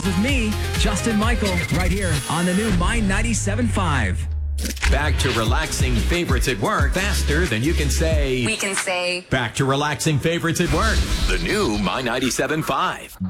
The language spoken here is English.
with me, Justin Michael, right here on the new My 97.5. Back to relaxing favorites at work faster than you can say. We can say. Back to relaxing favorites at work. The new My 97.5.